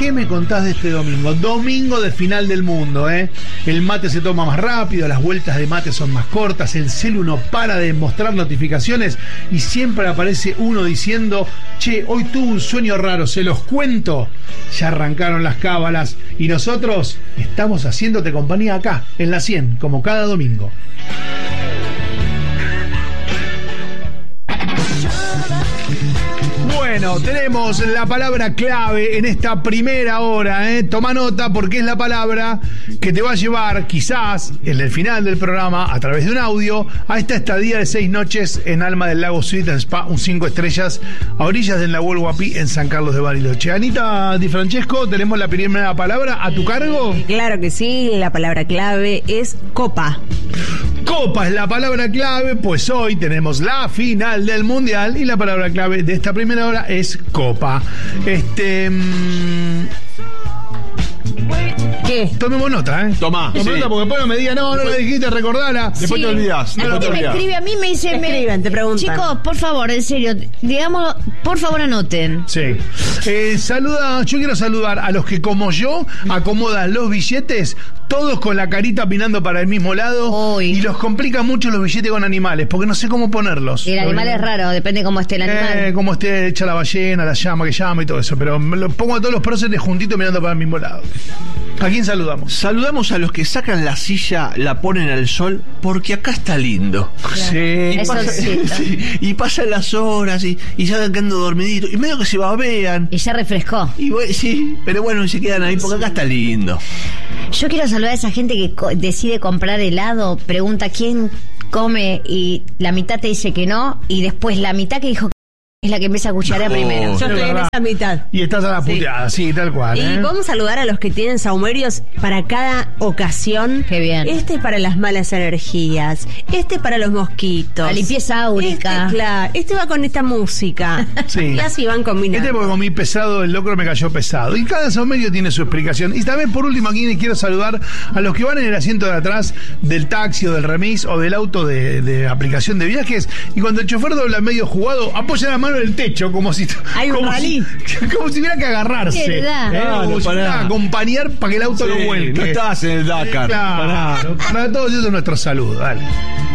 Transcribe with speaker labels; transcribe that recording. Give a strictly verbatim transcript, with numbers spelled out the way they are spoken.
Speaker 1: ¿qué me contás de este domingo? Domingo de final del mundo, ¿eh? El mate se toma más rápido, las vueltas de mate son más cortas, el celu no para de mostrar notificaciones y siempre aparece uno diciendo, che, hoy tuve un sueño raro, se los cuento. Ya arrancaron las cábalas y nosotros estamos haciéndote compañía acá, en la cien, como cada domingo. Bueno, tenemos la palabra clave en esta primera hora, ¿eh? Toma nota porque es la palabra que te va a llevar, quizás, en el final del programa, a través de un audio, a esta estadía de seis noches en Alma del Lago Suite and Spa, un cinco estrellas, a orillas del Nahuel Huapi, en San Carlos de Bariloche. Anita Di Francesco, tenemos la primera palabra a tu cargo.
Speaker 2: Claro que sí, la palabra clave es copa.
Speaker 1: Copa es la palabra clave, pues hoy tenemos la final del Mundial y la palabra clave de esta primera hora es copa. Este... Mmm...
Speaker 2: ¿Qué?
Speaker 1: Tomemos nota, ¿eh?
Speaker 3: Tomá.
Speaker 1: Tomemos
Speaker 3: Sí.
Speaker 1: nota porque después no me digas, no, no lo dijiste, recordala.
Speaker 3: Después
Speaker 4: Sí.
Speaker 3: te olvidás.
Speaker 4: La
Speaker 3: Después te
Speaker 4: gente me
Speaker 3: olvidás.
Speaker 4: escribe a mí, me dice,
Speaker 2: Te
Speaker 4: me-
Speaker 2: escriben, te preguntan.
Speaker 4: chicos, por favor, en serio, digamos, por favor anoten.
Speaker 1: Sí. Eh, saluda, yo quiero saludar a los que, como yo, acomodan los billetes, todos con la carita mirando para el mismo lado.
Speaker 4: Uy.
Speaker 1: Y los complica mucho los billetes con animales, porque no sé cómo ponerlos.
Speaker 4: El animal es raro, depende cómo esté el animal.
Speaker 1: Eh, cómo esté hecha la ballena, la llama que llama y todo eso. Pero me lo pongo a todos los próceres juntitos mirando para el mismo lado. ¿A quién saludamos?
Speaker 3: Saludamos a los que sacan la silla, la ponen al sol, porque acá está lindo.
Speaker 1: Sí.
Speaker 4: Es solcito.
Speaker 3: sí, y pasan las horas y, y ya van quedando dormiditos. Y medio que se babean.
Speaker 4: Y ya refrescó.
Speaker 3: Y bueno, sí, pero bueno, y se quedan ahí porque acá está lindo.
Speaker 4: Yo quiero saludar a esa gente que co- decide comprar helado, pregunta quién come y la mitad te dice que no, y después la mitad que dijo que es la que empieza a cucharear
Speaker 3: No.
Speaker 4: primero.
Speaker 2: Yo
Speaker 1: Es
Speaker 2: estoy en
Speaker 1: verdad.
Speaker 2: esa mitad.
Speaker 1: Y estás a la
Speaker 2: Sí.
Speaker 1: puteada, sí, tal cual.
Speaker 2: Y
Speaker 1: ¿eh?
Speaker 2: vamos a saludar a los que tienen saumerios para cada ocasión.
Speaker 4: Qué bien.
Speaker 2: Este es para las malas energías. Este es para los mosquitos.
Speaker 4: La limpieza áurica.
Speaker 2: Este, claro, este va con esta música.
Speaker 1: Sí.
Speaker 2: Y así van combinando.
Speaker 1: Este porque comí pesado, el locro me cayó pesado. Y cada saumerio tiene su explicación. Y también, por último, aquí quiero saludar a los que van en el asiento de atrás del taxi o del remis o del auto de, de aplicación de viajes. Y cuando el chofer dobla medio jugado, apoya la mano en el techo, como si.
Speaker 2: Hay un
Speaker 1: como
Speaker 2: rally.
Speaker 1: Si, como si hubiera que agarrarse.
Speaker 4: ¿Qué edad?
Speaker 1: ¿eh?
Speaker 3: No,
Speaker 1: Como
Speaker 3: no,
Speaker 1: si
Speaker 3: pará.
Speaker 1: fuera a acompañar para que el auto
Speaker 3: Sí,
Speaker 1: no vuelque.
Speaker 3: no estás en el Dakar.
Speaker 1: Claro,
Speaker 3: Pará.
Speaker 1: para todos eso es nuestro saludo. Dale.